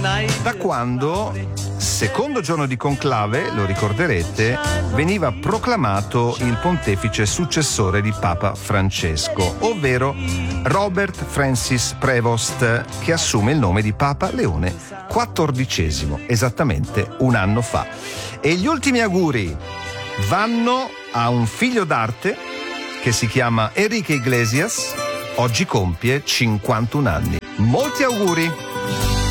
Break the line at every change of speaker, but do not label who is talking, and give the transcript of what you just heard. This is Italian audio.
Da quando, secondo giorno di conclave, lo ricorderete, veniva proclamato il pontefice successore di Papa Francesco, ovvero Robert Francis Prevost, che assume il nome di Papa Leone XIV, esattamente un anno fa. E gli ultimi auguri vanno a un figlio d'arte che si chiama Enrique Iglesias, oggi compie 51 anni. Molti auguri!